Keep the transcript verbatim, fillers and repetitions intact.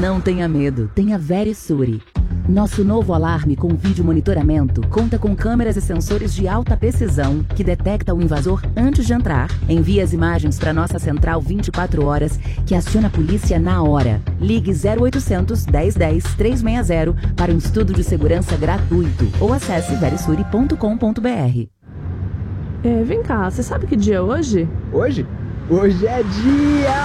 Não tenha medo, tenha Verisure. Nosso novo alarme com vídeo monitoramento conta com câmeras e sensores de alta precisão que detecta o invasor antes de entrar, envia as imagens para nossa central vinte e quatro horas, que aciona a polícia na hora. Ligue zero oitocentos, dez dez, trezentos e sessenta para um estudo de segurança gratuito ou acesse verisure ponto com ponto br. É, vem cá, você sabe que dia é hoje? Hoje? Hoje é dia